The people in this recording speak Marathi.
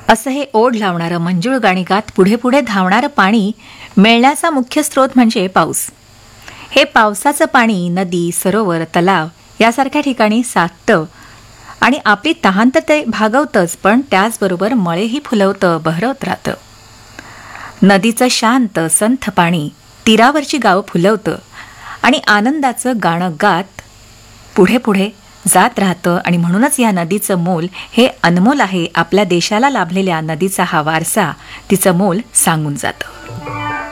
असं हे ओढ लावणारं मंजूळ गाणी गात पुढे पुढे धावणारं पाणी मिळण्याचा मुख्य स्रोत म्हणजे पाऊस. हे पावसाचं पाणी नदी, सरोवर, तलाव यासारख्या ठिकाणी साठतं आणि आपली तहान तर ते भागवतंच, पण त्याचबरोबर मळेही फुलवतं, बहरवत राहतं. नदीचं शांत संथ पाणी तीरावरची गावं फुलवतं आणि आनंदाचं गाणं गात पुढे पुढे जात राहतं. आणि म्हणूनच या नदीचं मोल हे अनमोल आहे. आपल्या देशाला लाभलेल्या नदीचा हा वारसा तिचं मोल सांगून जातं.